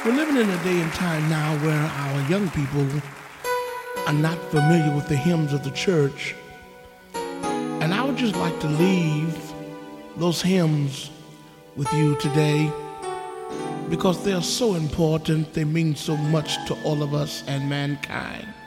We're living in a day and time now where our young people are not familiar with the hymns of the church. And I would just like to leave those hymns with you today because they are so important. They mean so much to all of us and mankind.